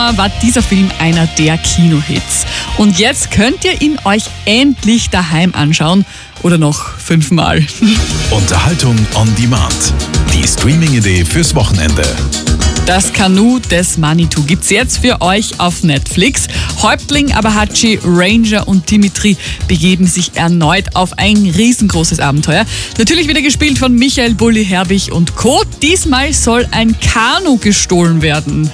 war dieser Film einer der Kinohits. Und jetzt könnt ihr ihn euch endlich daheim anschauen oder noch 5-mal. Unterhaltung on Demand. Die Streaming-Idee fürs Wochenende. Das Kanu des Manitou gibt's jetzt für euch auf Netflix. Häuptling Abahachi, Ranger und Dimitri begeben sich erneut auf ein riesengroßes Abenteuer. Natürlich wieder gespielt von Michael Bulli Herbig und Co. Diesmal soll ein Kanu gestohlen werden.